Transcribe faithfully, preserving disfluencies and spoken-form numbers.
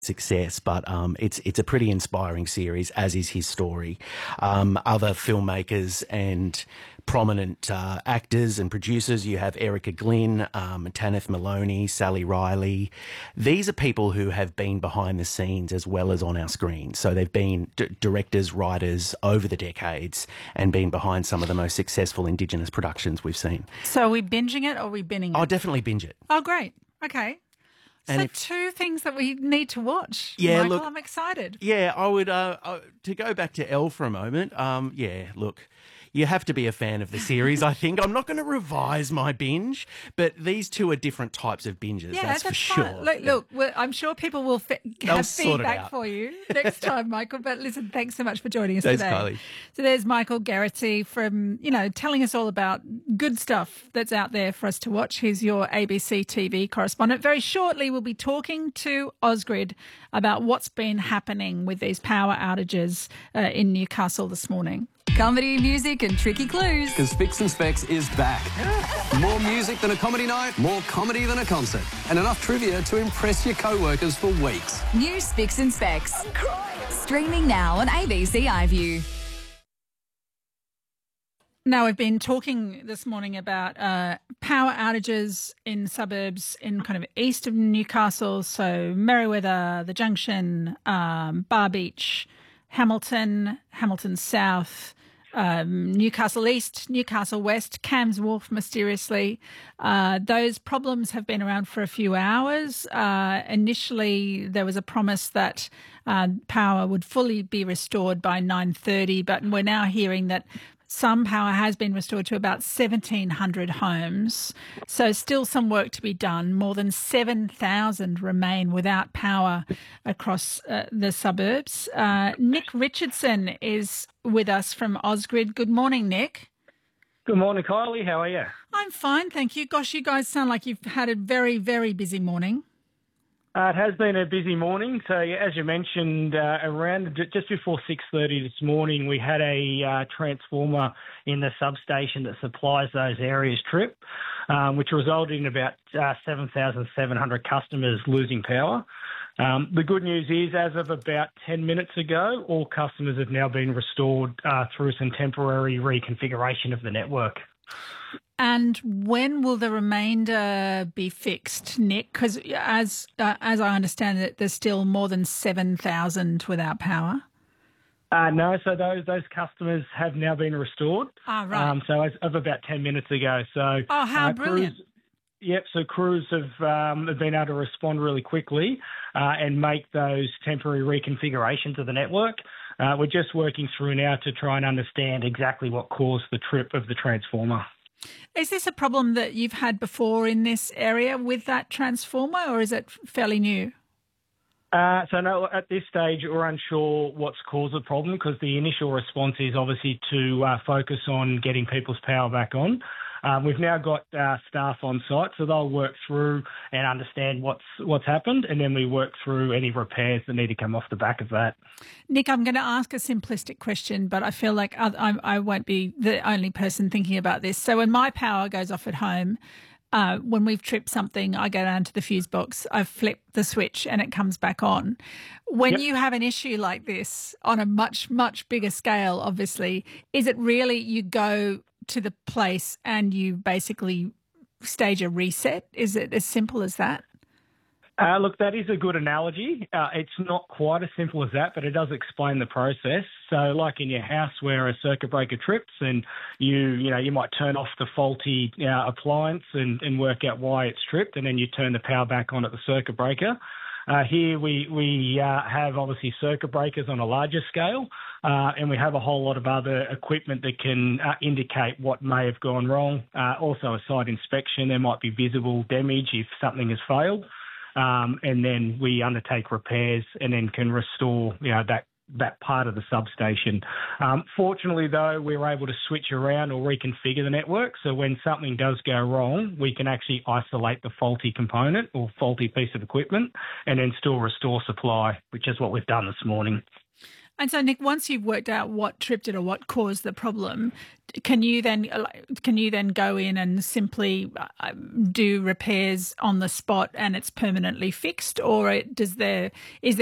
success, but um, it's it's a pretty inspiring series, as is his story. Um, other filmmakers and prominent uh, actors and producers, you have Erica Glynn, um, Tanith Maloney, Sally Riley. These are people who have been behind the scenes as well as on our screen. So they've been d- directors, writers over the decades and been behind some of the most successful Indigenous productions we've seen. So are we binging it or are we binning it? I'll definitely binge it. Oh, great. Okay. And so if, two things that we need to watch. Yeah, Michael, look, I'm excited. Yeah, I would, uh, uh, to go back to Elle for a moment, um, yeah, look, you have to be a fan of the series, I think. I'm not going to revise my binge, but these two are different types of binges, Yeah, that's, that's for fine. sure. Look, Yeah. look well, I'm sure people will fe- They'll have sort it feedback out. for you next time, Michael. But listen, thanks so much for joining us Thanks, today. Kylie. So there's Michael Garrity from, you know, telling us all about good stuff that's out there for us to watch. He's your A B C T V correspondent. Very shortly, we'll be talking to Ausgrid about what's been happening with these power outages uh, in Newcastle this morning. Comedy, music and tricky clues. Because Spicks and Specs is back. More music than a comedy night, more comedy than a concert, and enough trivia to impress your co-workers for weeks. New Spicks and Specs. Streaming now on A B C iView. Now, we've been talking this morning about uh, power outages in suburbs in kind of east of Newcastle, so Merriweather, the Junction, um, Bar Beach, Hamilton, Hamilton South, um, Newcastle East, Newcastle West, Cams Wharf, mysteriously. Uh, those problems have been around for a few hours. Uh, initially, there was a promise that uh, power would fully be restored by nine thirty, but we're now hearing that some power has been restored to about seventeen hundred homes. So still some work to be done. More than seven thousand remain without power across uh, the suburbs. Uh, Nick Richardson is with us from Ausgrid. Good morning, Nick. Good morning, Kylie. How are you? I'm fine, thank you. Gosh, you guys sound like you've had a very, very busy morning. Uh, it has been a busy morning. So, yeah, as you mentioned, uh, around just before six thirty this morning, we had a uh, transformer in the substation that supplies those areas trip, um, which resulted in about uh, seven thousand seven hundred customers losing power. Um, the good news is, as of about ten minutes ago, all customers have now been restored uh, through some temporary reconfiguration of the network. And when will the remainder be fixed, Nick? Because as uh, as I understand it, there's still more than seven thousand without power. Uh, no, so those those customers have now been restored. Ah, right. Um, so as of about ten minutes ago. So oh, how uh, brilliant. Crews, yep, so crews have, um, have been able to respond really quickly uh, and make those temporary reconfigurations of the network. Uh, we're just working through now to try and understand exactly what caused the trip of the transformer. Is this a problem that you've had before in this area with that transformer, or is it fairly new? Uh, so no, at this stage, we're unsure what's caused the problem because the initial response is obviously to uh, focus on getting people's power back on. Um, we've now got uh, staff on site, so they'll work through and understand what's what's happened, and then we work through any repairs that need to come off the back of that. Nick, I'm going to ask a simplistic question, but I feel like I, I won't be the only person thinking about this. So when my power goes off at home, uh, when we've tripped something, I go down to the fuse box, I flip the switch and it comes back on. When Yep. you have an issue like this on a much, much bigger scale, obviously, is it really you go to the place and you basically stage a reset? Is it as simple as that? Uh, look, that is a good analogy. Uh, it's not quite as simple as that, but it does explain the process. So like in your house where a circuit breaker trips and you, you know, you might turn off the faulty uh, appliance and, and work out why it's tripped, and then you turn the power back on at the circuit breaker. Uh, here we, we uh, have obviously circuit breakers on a larger scale, uh, and we have a whole lot of other equipment that can uh, indicate what may have gone wrong. Uh, also a site inspection, there might be visible damage if something has failed. Um, and then we undertake repairs and then can restore, you know, that that part of the substation. Um, fortunately, though, we were able to switch around or reconfigure the network. So when something does go wrong, we can actually isolate the faulty component or faulty piece of equipment and then still restore supply, which is what we've done this morning. And so, Nick, once you've worked out what tripped it or what caused the problem, can you then can you then go in and simply do repairs on the spot and it's permanently fixed, or does there is there